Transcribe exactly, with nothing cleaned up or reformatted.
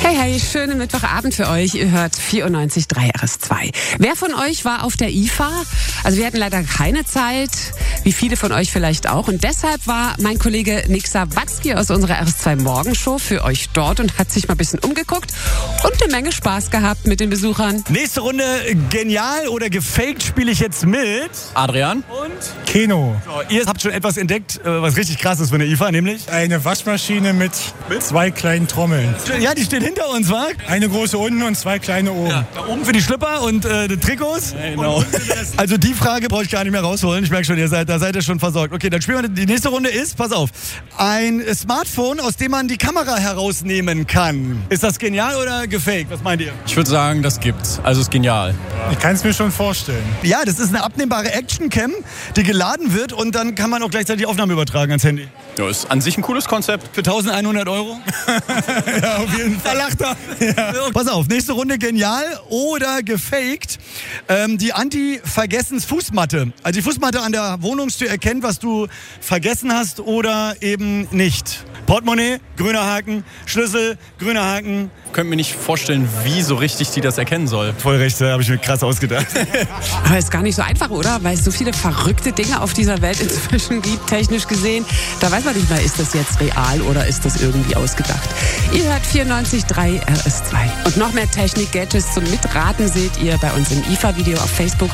Hey, hey, schönen Mittwochabend für euch. Ihr hört vierundneunzig Komma drei R S zwei. Wer von euch war auf der I F A? Also wir hatten leider keine Zeit, wie viele von euch vielleicht auch. Und deshalb war mein Kollege Nick Sawatzki aus unserer R S zwei Morgenshow für euch dort und hat sich mal ein bisschen umgeguckt und eine Menge Spaß gehabt mit den Besuchern. Nächste Runde, genial oder gefaked, spiele ich jetzt mit Adrian und Keno. So, ihr habt schon etwas entdeckt, was richtig krass ist für eine I F A, nämlich Eine Waschmaschine mit zwei kleinen Trommeln. ja, die steht hinter uns, wa? Eine große unten und zwei kleine oben. Ja, da oben für die Schlipper und äh, die Trikots. genau. Also die Frage brauche ich gar nicht mehr rausholen. Ich merke schon, ihr seid, da seid ihr schon versorgt. Okay, dann spielen wir. Die nächste Runde ist, pass auf, ein Smartphone, aus dem man die Kamera herausnehmen kann. Ist das genial oder gefaked? Was meint ihr? Ich würde sagen, das gibt's. Also ist genial. Ich kann es mir schon vorstellen. Ja, das ist eine abnehmbare Actioncam, die geladen wird und dann kann man auch gleichzeitig die Aufnahme übertragen ans Handy. Ja, ist an sich ein cooles Konzept. Für eintausendeinhundert Euro? Ja, auf jeden Fall. Da lacht er. Ja. Pass auf, nächste Runde genial oder gefaked. Ähm, die Anti-Vergessens-Fußmatte. Also die Fußmatte an der Wohnungstür erkennt, was du vergessen hast oder eben nicht. Portemonnaie, grüner Haken, Schlüssel, grüner Haken. Ich könnte mir nicht vorstellen, wie so richtig die das erkennen soll. Voll recht, da habe ich mir krass ausgedacht. Aber ist gar nicht so einfach, oder? Weil es so viele verrückte Dinge auf dieser Welt inzwischen gibt, technisch gesehen. Da weiß man nicht mehr, ist das jetzt real oder ist das irgendwie ausgedacht. Ihr hört vierundneunzig Komma drei R S zwei. Und noch mehr Technik-Gadgets zum Mitraten seht ihr bei uns im I F A-Video auf Facebook.